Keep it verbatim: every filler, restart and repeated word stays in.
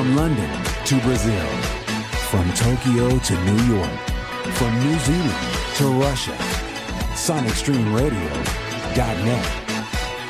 From London to Brazil, from Tokyo to New York, from New Zealand to Russia, Sonic Stream Radio dot net.